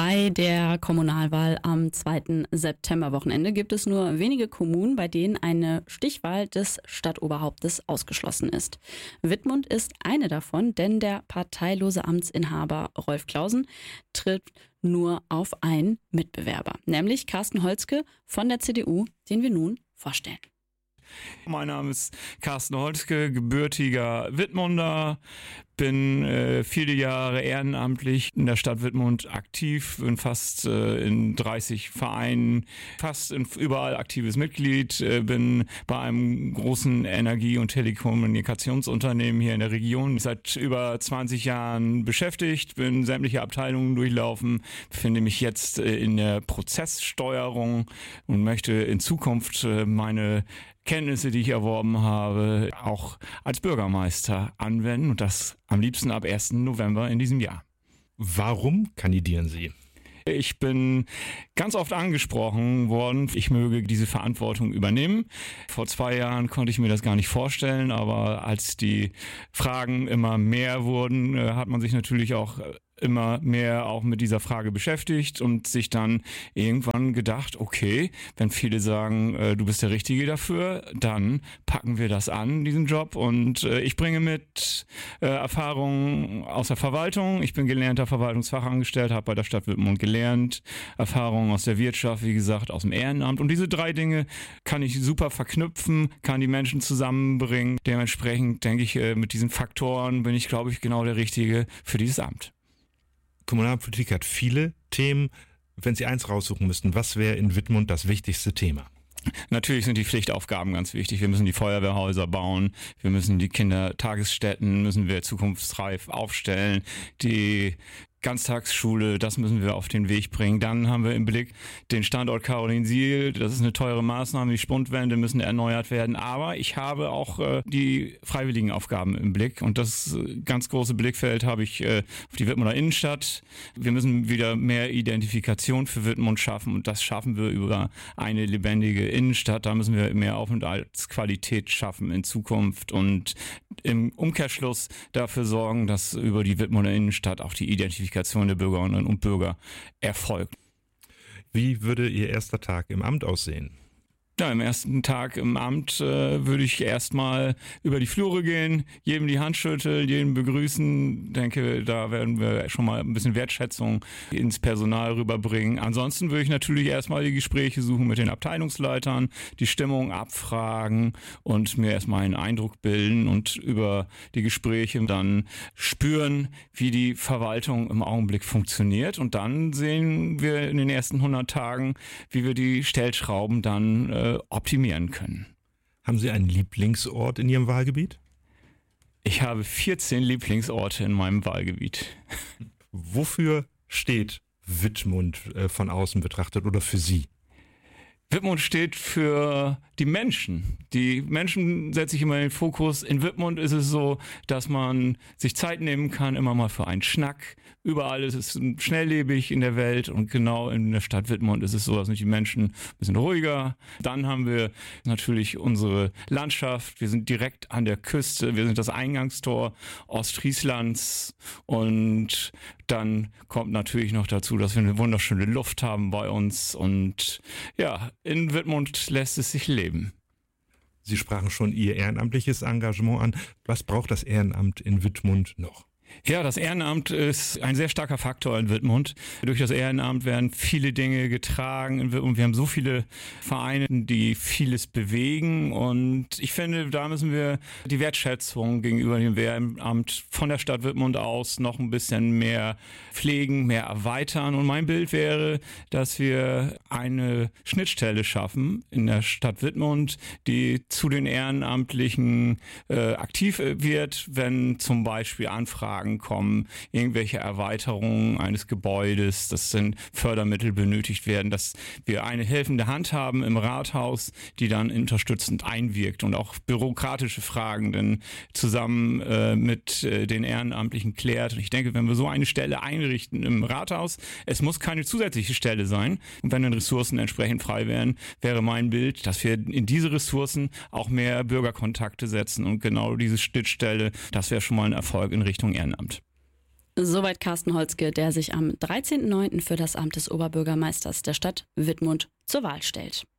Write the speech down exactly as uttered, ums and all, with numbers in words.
Bei der Kommunalwahl am zweiten Septemberwochenende gibt es nur wenige Kommunen, bei denen eine Stichwahl des Stadtoberhauptes ausgeschlossen ist. Wittmund ist eine davon, denn der parteilose Amtsinhaber Rolf Clausen tritt nur auf einen Mitbewerber, nämlich Carsten Holzke von der C D U, den wir nun vorstellen. Mein Name ist Carsten Holzke, gebürtiger Wittmunder, bin äh, viele Jahre ehrenamtlich in der Stadt Wittmund aktiv, bin fast äh, in dreißig Vereinen, fast in, überall aktives Mitglied, äh, bin bei einem großen Energie- und Telekommunikationsunternehmen hier in der Region seit über zwanzig Jahren beschäftigt, bin sämtliche Abteilungen durchlaufen, befinde mich jetzt äh, in der Prozesssteuerung und möchte in Zukunft äh, meine Kenntnisse, die ich erworben habe, auch als Bürgermeister anwenden und das am liebsten ab ersten November in diesem Jahr. Warum kandidieren Sie? Ich bin ganz oft angesprochen worden, ich möge diese Verantwortung übernehmen. Vor zwei Jahren konnte ich mir das gar nicht vorstellen, aber als die Fragen immer mehr wurden, hat man sich natürlich auch immer mehr auch mit dieser Frage beschäftigt und sich dann irgendwann gedacht, okay, wenn viele sagen, äh, du bist der Richtige dafür, dann packen wir das an, diesen Job. Und äh, ich bringe mit äh, Erfahrungen aus der Verwaltung. Ich bin gelernter Verwaltungsfachangestellter, habe bei der Stadt Wittmund gelernt, Erfahrungen aus der Wirtschaft, wie gesagt, aus dem Ehrenamt. Und diese drei Dinge kann ich super verknüpfen, kann die Menschen zusammenbringen. Dementsprechend denke ich, äh, mit diesen Faktoren bin ich, glaube ich, genau der Richtige für dieses Amt. Kommunalpolitik hat viele Themen. Wenn Sie eins raussuchen müssten, was wäre in Wittmund das wichtigste Thema? Natürlich sind die Pflichtaufgaben ganz wichtig. Wir müssen die Feuerwehrhäuser bauen, wir müssen die Kindertagesstätten, müssen wir zukunftsreif aufstellen, die Ganztagsschule, das müssen wir auf den Weg bringen. Dann haben wir im Blick den Standort Karolinsiel. Das ist eine teure Maßnahme. Die Spundwände müssen erneuert werden. Aber ich habe auch äh, die freiwilligen Aufgaben im Blick. Und das ganz große Blickfeld habe ich äh, auf die Wittmunder Innenstadt. Wir müssen wieder mehr Identifikation für Wittmund schaffen. Und das schaffen wir über eine lebendige Innenstadt. Da müssen wir mehr Aufenthaltsqualität schaffen in Zukunft. Und im Umkehrschluss dafür sorgen, dass über die Wittmunder Innenstadt auch die Identifikation der Bürgerinnen und Bürger erfolgt. Wie würde Ihr erster Tag im Amt aussehen? Ja, im ersten Tag im Amt äh, würde ich erstmal über die Flure gehen, jedem die Hand schütteln, jeden begrüßen. Denke, da werden wir schon mal ein bisschen Wertschätzung ins Personal rüberbringen. Ansonsten würde ich natürlich erstmal die Gespräche suchen mit den Abteilungsleitern, die Stimmung abfragen und mir erstmal einen Eindruck bilden und über die Gespräche dann spüren, wie die Verwaltung im Augenblick funktioniert. Und dann sehen wir in den ersten hundert Tagen, wie wir die Stellschrauben dann äh, optimieren können. Haben Sie einen Lieblingsort in Ihrem Wahlgebiet? Ich habe vierzehn Lieblingsorte in meinem Wahlgebiet. Wofür steht Wittmund äh, von außen betrachtet oder für Sie? Wittmund steht für die Menschen. Die Menschen setze ich immer in den Fokus. In Wittmund ist es so, dass man sich Zeit nehmen kann, immer mal für einen Schnack. Überall ist es schnelllebig in der Welt und genau in der Stadt Wittmund ist es so, dass sind die Menschen ein bisschen ruhiger. Dann haben wir natürlich unsere Landschaft. Wir sind direkt an der Küste. Wir sind das Eingangstor Ostfrieslands und dann kommt natürlich noch dazu, dass wir eine wunderschöne Luft haben bei uns und ja, in Wittmund lässt es sich leben. Sie sprachen schon Ihr ehrenamtliches Engagement an. Was braucht das Ehrenamt in Wittmund noch? Ja, das Ehrenamt ist ein sehr starker Faktor in Wittmund. Durch das Ehrenamt werden viele Dinge getragen und wir haben so viele Vereine, die vieles bewegen und ich finde, da müssen wir die Wertschätzung gegenüber dem Ehrenamt von der Stadt Wittmund aus noch ein bisschen mehr pflegen, mehr erweitern und mein Bild wäre, dass wir eine Schnittstelle schaffen in der Stadt Wittmund, die zu den Ehrenamtlichen äh, aktiv wird, wenn zum Beispiel Anfragen kommen, irgendwelche Erweiterungen eines Gebäudes, dass sind Fördermittel benötigt werden, dass wir eine helfende Hand haben im Rathaus, die dann unterstützend einwirkt und auch bürokratische Fragen dann zusammen äh, mit äh, den Ehrenamtlichen klärt. Und ich denke, wenn wir so eine Stelle einrichten im Rathaus, es muss keine zusätzliche Stelle sein und wenn dann Ressourcen entsprechend frei wären, wäre mein Bild, dass wir in diese Ressourcen auch mehr Bürgerkontakte setzen und genau diese Schnittstelle, das wäre schon mal ein Erfolg in Richtung Ehrenamt. Soweit Carsten Holzke, der sich am dreizehnten neunten für das Amt des Oberbürgermeisters der Stadt Wittmund zur Wahl stellt.